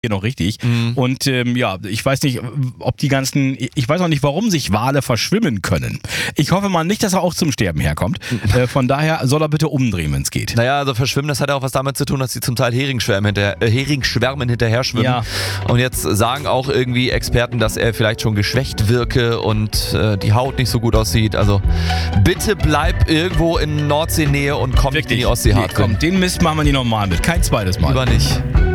genau richtig. Und ich weiß nicht, ich weiß auch nicht, warum sich Wale verschwimmen können. Ich hoffe mal nicht, dass er auch zum Sterben herkommt. Von daher soll er bitte umdrehen, wenn es geht. Naja, also verschwimmen, das hat ja auch was damit zu tun, dass sie zum Teil Heringsschwärmen hinterher schwimmen. Ja. Und jetzt sagen auch irgendwie Experten, dass er vielleicht schon geschwächt wirke und die Haut nicht so gut aussieht. Also bitte bleib irgendwo in Nordseenähe und komm nicht in die Ostsee hart. Komm, den Mist machen wir nicht nochmal mit. Kein zweites Mal. Lieber nicht.